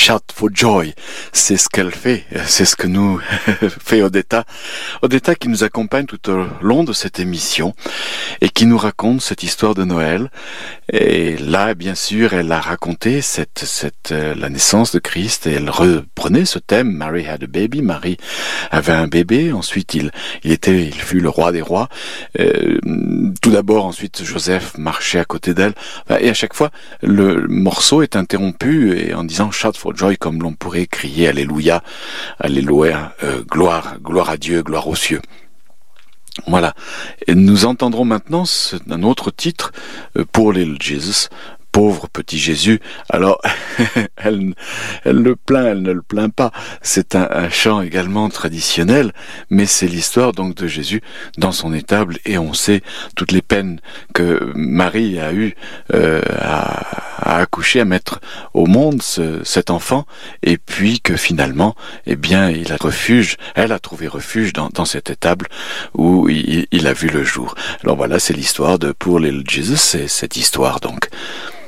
shout for joy. C'est ce qu'elle fait, c'est ce que nous fait Odetta. Odetta qui nous accompagne tout au long de cette émission et qui nous raconte cette histoire de Noël. Et là, bien sûr, elle a raconté la naissance de Christ et elle reprenait ce thème. Mary had a baby. Marie avait un bébé. Ensuite, il fut le roi des rois. Tout d'abord, ensuite, Joseph marchait à côté d'elle. Et à chaque fois, le morceau est interrompu et en disant shout for joy, comme l'on pourrait crier alléluia, alléluia, gloire à Dieu, gloire aux cieux. Voilà. Et nous entendrons maintenant un autre titre pour Little Jesus. Pauvre petit Jésus. Alors, elle le plaint, elle ne le plaint pas. C'est un chant également traditionnel, mais c'est l'histoire donc de Jésus dans son étable et on sait toutes les peines que Marie a eues à accoucher, à mettre au monde cet enfant, et puis que finalement, eh bien, elle a trouvé refuge dans cette étable où il a vu le jour. Alors voilà, c'est l'histoire de Poor Little Jesus, c'est cette histoire donc.